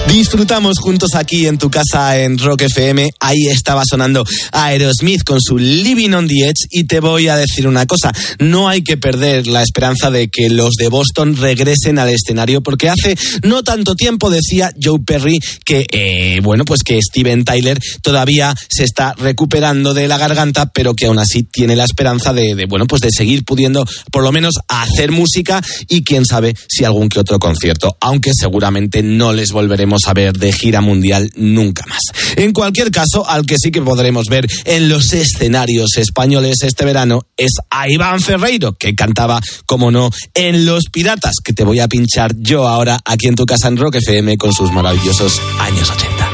Disfrutamos juntos aquí en tu casa en Rock FM. Ahí estaba sonando Aerosmith con su Living on the Edge. Y te voy a decir una cosa, no hay que perder la esperanza de que los de Boston regresen al escenario, porque hace no tanto tiempo decía Joe Perry que que Steven Tyler todavía se está recuperando de la garganta, pero que aún así tiene la esperanza de seguir pudiendo por lo menos hacer música y quién sabe si algún que otro concierto, aunque seguramente no les volveremos a ver de gira mundial nunca más. En cualquier caso, al que sí que podremos ver en los escenarios españoles este verano es a Iván Ferreiro, que cantaba, como no, en Los Piratas, que te voy a pinchar yo ahora aquí en tu casa en Rock FM con sus maravillosos años 80.